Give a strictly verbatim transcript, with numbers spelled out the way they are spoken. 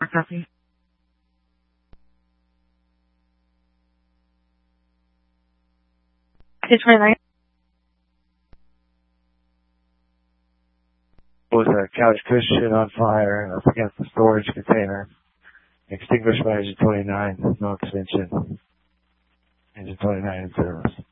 copy. two twenty-nine. Was a couch cushion on fire and up against the storage container. Extinguished by engine twenty-nine, no extension. Engine twenty-nine in service.